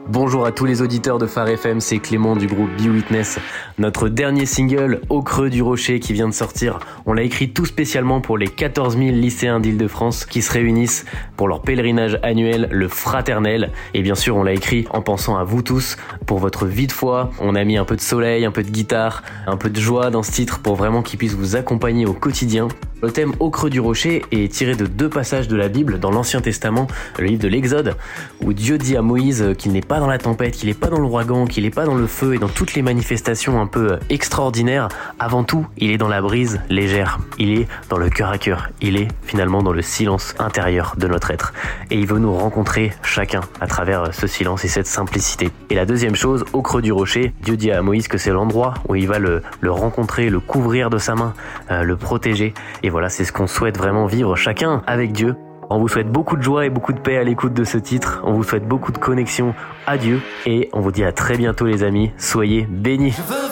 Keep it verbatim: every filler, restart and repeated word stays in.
Bonjour à tous les auditeurs de Phare F M, c'est Clément du groupe Be Witness. Notre dernier single, Au creux du rocher, qui vient de sortir, on l'a écrit tout spécialement pour les quatorze mille lycéens d'Île-de-France qui se réunissent pour leur pèlerinage annuel, le Fraternel. Et bien sûr, on l'a écrit en pensant à vous tous, pour votre vie de foi. On a mis un peu de soleil, un peu de guitare, un peu de joie dans ce titre pour vraiment qu'il puisse vous accompagner au quotidien. Le thème Au creux du rocher est tiré de deux passages de la Bible dans l'Ancien Testament, le livre de l'Exode, où Dieu dit à Moïse qu'il n'est pas dans la tempête, qu'il n'est pas dans l'ouragan, qu'il n'est pas dans le feu et dans toutes les manifestations un peu extraordinaires. Avant tout, il est dans la brise légère, il est dans le cœur à cœur, il est finalement dans le silence intérieur de notre être. Et il veut nous rencontrer chacun à travers ce silence et cette simplicité. Et la deuxième chose, au creux du rocher, Dieu dit à Moïse que c'est l'endroit où il va le, le rencontrer, le couvrir de sa main, euh, le protéger. Et voilà, c'est ce qu'on souhaite vraiment vivre chacun avec Dieu. On vous souhaite beaucoup de joie et beaucoup de paix à l'écoute de ce titre. On vous souhaite beaucoup de connexion à Dieu. Et on vous dit à très bientôt les amis. Soyez bénis.